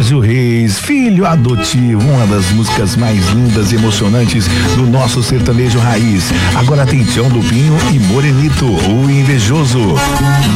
Sérgio Reis, filho adotivo, uma das músicas mais lindas e emocionantes do nosso sertanejo raiz. Agora tem Tião do Pinho e Morenito, o Invejoso.